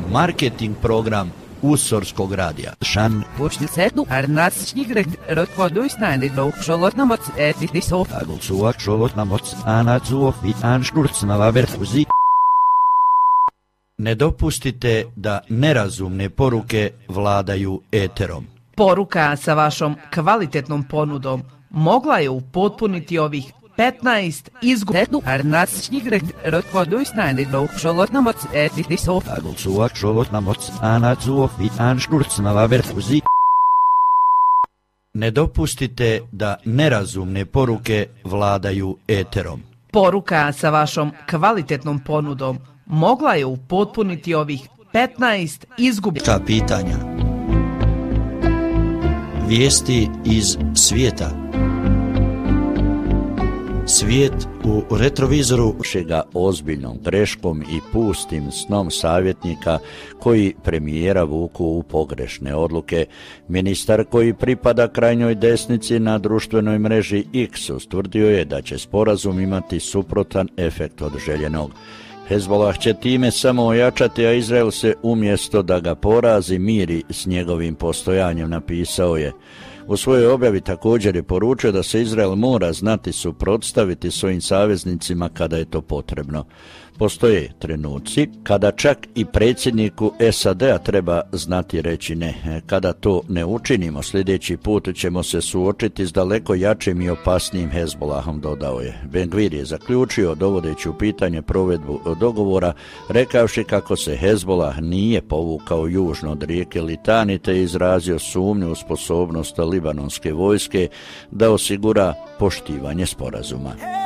marketing program Usorskog radija. Šan. Počni setu, arnastični grek, rotvoduj snajnidov, šolotnamoc, etisov. Agulsuak, šolotnamoc, anacuov i anškurcnava verfuzi. Ne dopustite da nerazumne poruke vladaju eterom. Poruka sa vašom kvalitetnom ponudom mogla je upotpuniti ovih 15 izgubljenih arnastični grek, rotvoduj snajnidov, šolotnamoc, etisov. Agulsuak, šolotnamoc, anacuov i anškurcnava verfuzi. Ne dopustite da nerazumne poruke vladaju eterom. Poruka sa vašom kvalitetnom ponudom mogla je upotpuniti ovih 15 izgubljenih pitanja. Vijesti iz svijeta. Svijet u retrovizoru šega ozbiljnom greškom i pustim snom savjetnika koji premijera vuku u pogrešne odluke. Ministar koji pripada krajnjoj desnici na društvenoj mreži X ustvrdio je da će sporazum imati suprotan efekt od željenog. Hezbollah će time samo ojačati, a Izrael se umjesto da ga porazi miri s njegovim postojanjem, napisao je. U svojoj objavi također je poručio da se Izrael mora znati suprotstaviti svojim saveznicima kada je to potrebno. Postoje trenuci kada čak i predsjedniku SAD-a treba znati reći ne. Kada to ne učinimo, sljedeći put ćemo se suočiti s daleko jačim i opasnijim Hezbollahom, dodao je. Ben Gvir je zaključio, dovodeći u pitanje provedbu dogovora, rekavši kako se Hezbollah nije povukao južno od rijeke Litani, te izrazio sumnju u sposobnost libanonske vojske da osigura poštivanje sporazuma.